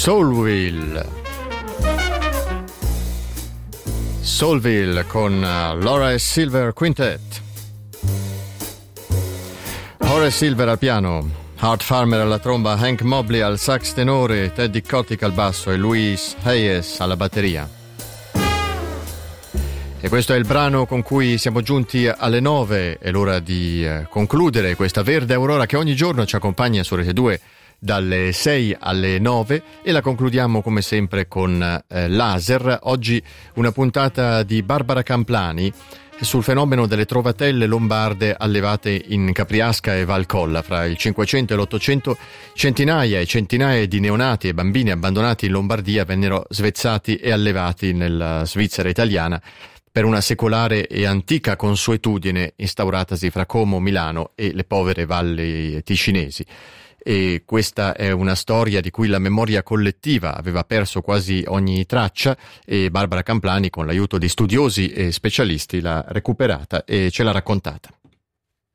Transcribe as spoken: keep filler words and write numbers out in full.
Soulville. Soulville con Laura Silver Quintet. Horace Silver al piano, Art Farmer alla tromba, Hank Mobley al sax tenore, Teddy Kotick al basso e Luis Hayes alla batteria. E questo è il brano con cui siamo giunti alle nove. È l'ora di eh, concludere questa verde aurora che ogni giorno ci accompagna su Rete due dalle sei alle nove, e la concludiamo come sempre con eh, Laser. Oggi una puntata di Barbara Camplani sul fenomeno delle trovatelle lombarde allevate in Capriasca e Valcolla. Fra il Cinquecento e l'Ottocento centinaia e centinaia di neonati e bambini abbandonati in Lombardia vennero svezzati e allevati nella Svizzera italiana per una secolare e antica consuetudine instauratasi fra Como, Milano e le povere valli ticinesi. E questa è una storia di cui la memoria collettiva aveva perso quasi ogni traccia, e Barbara Camplani, con l'aiuto di studiosi e specialisti, l'ha recuperata e ce l'ha raccontata.